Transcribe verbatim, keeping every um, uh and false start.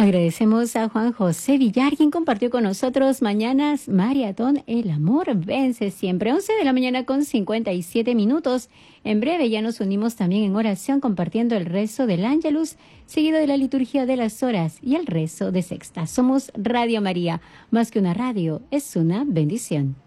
Agradecemos a Juan José Villar, quien compartió con nosotros Mañanas Maratón. El amor vence siempre. once de la mañana con cincuenta y siete minutos. En breve ya nos unimos también en oración compartiendo el rezo del Ángelus, seguido de la liturgia de las horas y el rezo de sexta. Somos Radio María. Más que una radio, es una bendición.